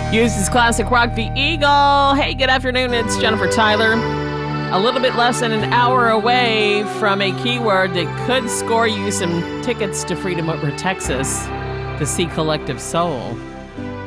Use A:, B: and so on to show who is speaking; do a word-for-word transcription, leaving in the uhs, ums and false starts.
A: Uses classic rock, The Eagle. Hey, good afternoon. It's Jennifer Tyler. A little bit less than an hour away from a keyword that could score you some tickets to Freedom Over Texas to see Collective Soul.